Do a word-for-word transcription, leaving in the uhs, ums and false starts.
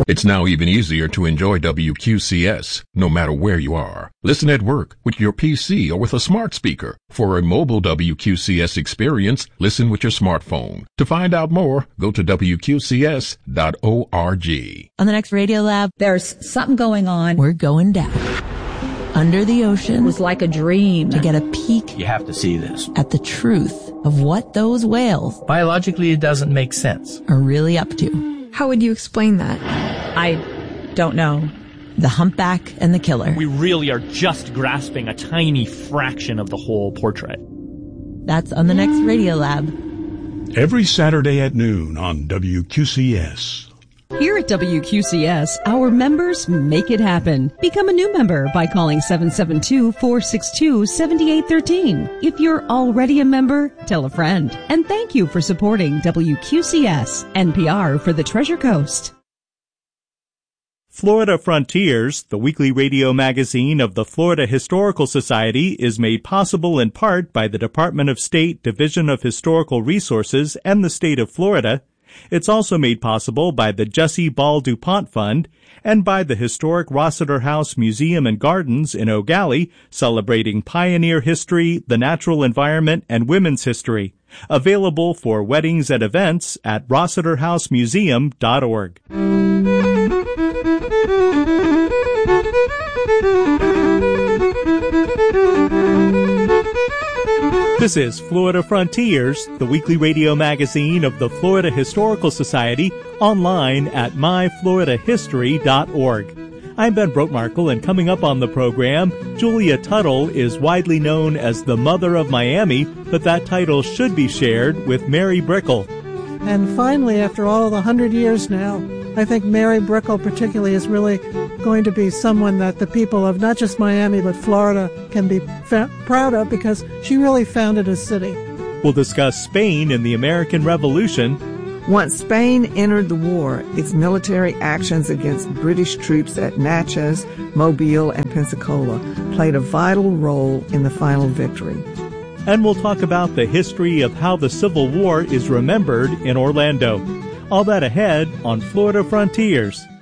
It's now even easier to enjoy W Q C S, no matter where you are. Listen at work, with your P C, or with a smart speaker. For a mobile W Q C S experience, listen with your smartphone. To find out more, go to W Q C S dot org. On the next Radio Lab, there's something going on. We're going down. Under the ocean. It was like a dream. To get a peek. You have to see this. At the truth of what those whales. Biologically, it doesn't make sense. Are really up to. How would you explain that? I don't know. The Humpback and the Killer. We really are just grasping a tiny fraction of the whole portrait. That's on the next Radio Lab. Every Saturday at noon on W Q C S. Here at W Q C S, our members make it happen. Become a new member by calling seven seven two, four six two, seven eight one three. If you're already a member, tell a friend. And thank you for supporting W Q C S, N P R for the Treasure Coast. Florida Frontiers, the weekly radio magazine of the Florida Historical Society, is made possible in part by the Department of State Division of Historical Resources and the state of Florida. It's also made possible by the Jessie Ball DuPont Fund and by the historic Rossiter House Museum and Gardens in Eau Gallie, celebrating pioneer history, the natural environment, and women's history. Available for weddings and events at rossiter house museum dot org. This is Florida Frontiers, the weekly radio magazine of the Florida Historical Society, online at my florida history dot org. I'm Ben Brotmarkle, and coming up on the program, Julia Tuttle is widely known as the Mother of Miami, but that title should be shared with Mary Brickell. And finally, after all the hundred years now, I think Mary Brickell particularly is really going to be someone that the people of not just Miami but Florida can be fa- proud of, because she really founded a city. We'll discuss Spain and the American Revolution. Once Spain entered the war, its military actions against British troops at Natchez, Mobile, and Pensacola played a vital role in the final victory. And we'll talk about the history of how the Civil War is remembered in Orlando. All that ahead on Florida Frontiers.